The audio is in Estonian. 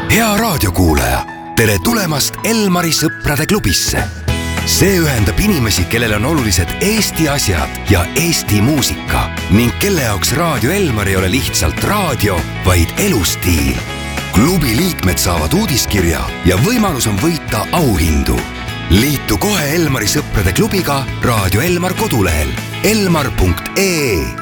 hea raadiokuulaja, tere tulemast Elmari sõprade klubisse. See ühendab inimesi, kellel on olulised Eesti asjad ja Eesti muusika ning kelle jaoks Raadio Elmar ei ole lihtsalt raadio, vaid elustiil. Klubi liikmed saavad uudiskirja ja võimalus on võita auhindu. Liitu kohe Elmari sõprade klubiga Raadio Elmar kodulehel elmar.ee.